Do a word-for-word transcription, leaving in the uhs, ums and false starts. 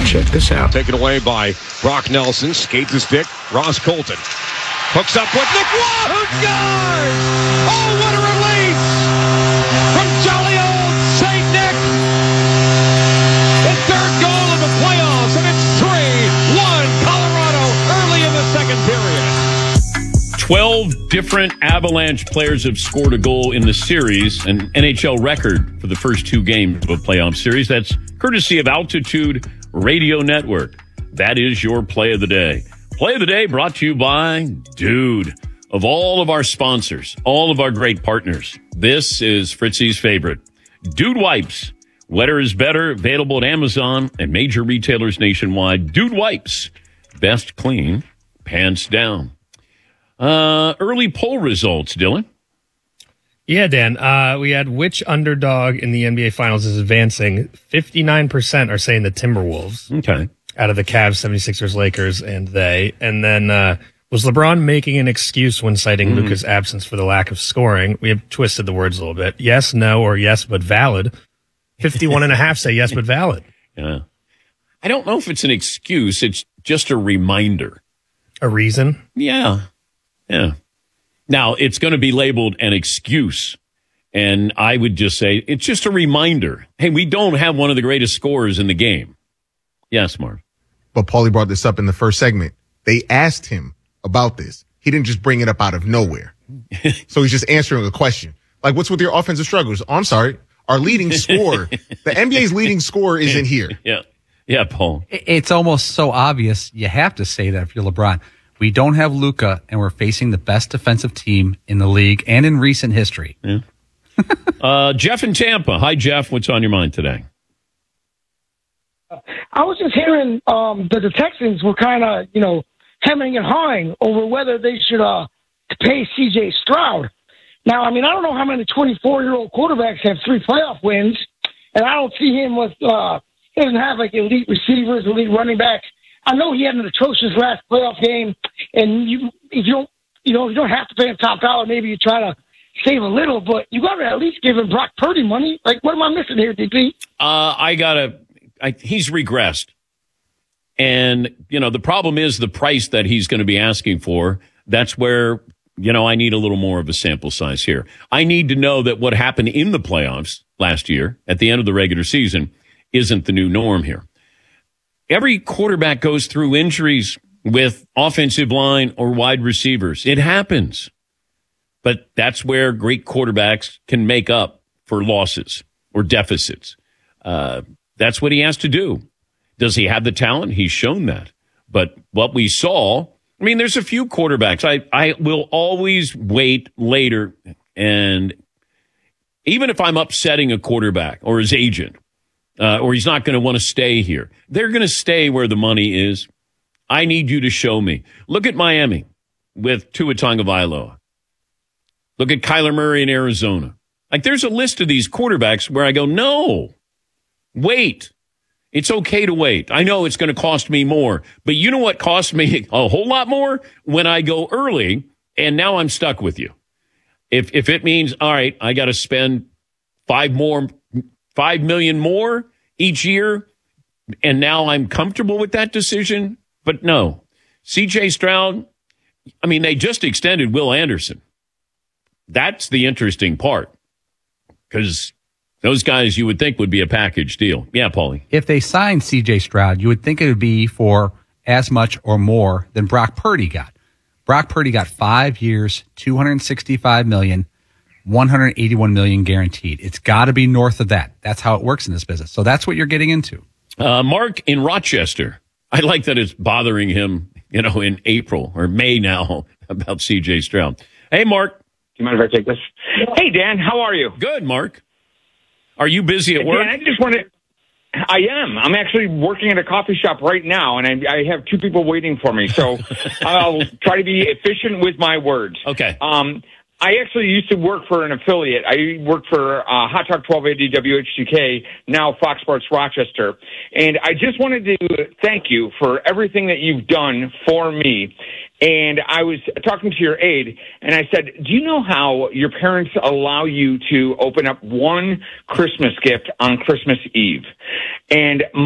Check this out. Taken away by Brock Nelson. Skates the stick. Ross Colton hooks up with Nick Waugh, who scores! Oh, what a release from jolly old Saint Nick! The third goal of the playoffs, and it's three one Colorado early in the second period. twelve different Avalanche players have scored a goal in the series, an N H L record for the first two games of a playoff series. That's courtesy of Altitude Radio Network. That is your play of the day. Play of the day brought to you by Dude. Of all of our sponsors, all of our great partners, this is Fritzy's favorite. Dude Wipes. Wetter is better. Available at Amazon and major retailers nationwide. Dude Wipes. Best clean, pants down. Uh, early poll results, Dylan. Yeah, Dan. Uh, we had which underdog in the N B A Finals is advancing? fifty-nine percent are saying the Timberwolves. Okay. Out of the Cavs, seventy-sixers, Lakers, and they. And then uh, was LeBron making an excuse when citing mm. Luka's absence for the lack of scoring? We have twisted the words a little bit. Yes, no, or yes, but valid. fifty-one and a half say yes, but valid. Yeah. I don't know if it's an excuse. It's just a reminder. A reason? Yeah. Yeah. Now, it's going to be labeled an excuse. And I would just say it's just a reminder. Hey, we don't have one of the greatest scorers in the game. Yes, Mark. But Paulie brought this up in the first segment. They asked him about this. He didn't just bring it up out of nowhere. So he's just answering a question. Like, what's with your offensive struggles? Oh, I'm sorry. Our leading scorer, the N B A's leading scorer isn't here. Yeah. Yeah, Paul. It's almost so obvious you have to say that if you're LeBron. We don't have Luka, and we're facing the best defensive team in the league and in recent history. Yeah. uh, Jeff in Tampa. Hi, Jeff. What's on your mind today? I was just hearing um, that the Texans were kind of, you know, hemming and hawing over whether they should uh, pay C J Stroud. Now, I mean, I don't know how many twenty-four-year-old quarterbacks have three playoff wins, and I don't see him with uh, – he doesn't have, like, elite receivers, elite running backs. I know he had an atrocious last playoff game, and you, if you don't, you know, you don't have to pay him top dollar. Maybe you try to save a little, but you got to at least give him Brock Purdy money. Like, what am I missing here, D P? Uh, I gotta. I, he's regressed, and you know the problem is the price that he's going to be asking for. That's where you know I need a little more of a sample size here. I need to know that what happened in the playoffs last year at the end of the regular season isn't the new norm here. Every quarterback goes through injuries with offensive line or wide receivers. It happens. But that's where great quarterbacks can make up for losses or deficits. Uh, that's what he has to do. Does he have the talent? He's shown that. But what we saw, I mean, there's a few quarterbacks. I, I will always wait later. And even if I'm upsetting a quarterback or his agent, Uh, or he's not going to want to stay here. They're going to stay where the money is. I need you to show me. Look at Miami with Tua Tagovailoa. Look at Kyler Murray in Arizona. Like, there's a list of these quarterbacks where I go, no, wait. It's okay to wait. I know it's going to cost me more. But you know what costs me a whole lot more? When I go early, and now I'm stuck with you. If if it means, all right, I got to spend five more Five million more each year, and now I'm comfortable with that decision. But no, C J Stroud, I mean, they just extended Will Anderson. That's the interesting part, because those guys you would think would be a package deal. Yeah, Paulie. If they signed C J Stroud, you would think it would be for as much or more than Brock Purdy got. Brock Purdy got five years, two hundred sixty-five million dollars. one hundred eighty-one million dollars guaranteed. It's got to be north of that. That's how it works in this business. So that's what you're getting into. Uh, Mark in Rochester. I like that it's bothering him, you know, in April or May now about C J Stroud. Hey, Mark. Do you mind if I take this? Hey, Dan. How are you? Good, Mark. Are you busy at work? Dan, I just wanted... I am. I'm actually working at a coffee shop right now, and I, I have two people waiting for me. So I'll try to be efficient with my words. Okay. Um, I actually used to work for an affiliate. I worked for uh, Hot Talk twelve eighty W H G K, now Fox Sports Rochester. And I just wanted to thank you for everything that you've done for me. And I was talking to your aide, and I said, do you know how your parents allow you to open up one Christmas gift on Christmas Eve? And